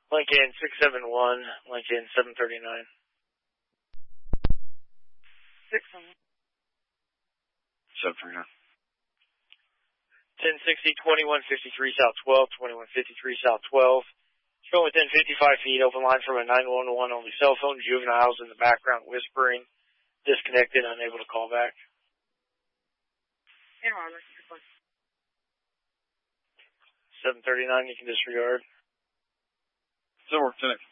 Lincoln 671, Lincoln 739. 671. 739. 1060, 2153 South 12, 2153 South 12. Still within 55 feet, open line from a 911 only cell phone. Juveniles in the background whispering. Disconnected, unable to call back. In Harbor. 739, you can disregard. So we're 10